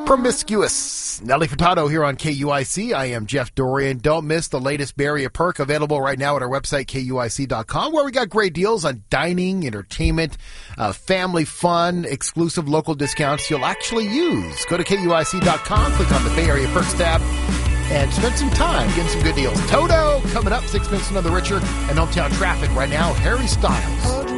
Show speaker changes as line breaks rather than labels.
Promiscuous. Nelly Furtado here on KUIC. I am Jeff Dorian. Don't miss the latest Bay Area perk available right now at our website, KUIC.com, where we got great deals on dining, entertainment, family fun, exclusive local discounts you'll actually use. Go to KUIC.com, click on the Bay Area perks tab, and spend some time getting some good deals. Toto coming up, 6 minutes another richer, and hometown traffic right now, Harry Styles.